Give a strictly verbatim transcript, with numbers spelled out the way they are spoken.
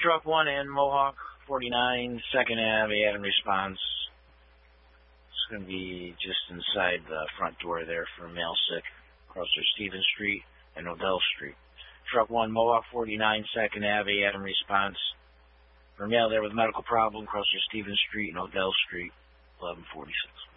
Truck one and Mohawk forty-nine, second Avenue, Adam response. It's going to be just inside the front door there for male sick, across their Stevens Street and Odell Street. Truck one, Mohawk forty-nine, second Avenue, Adam response. For male there with medical problem, across their Stevens Street and Odell Street, eleven forty-six.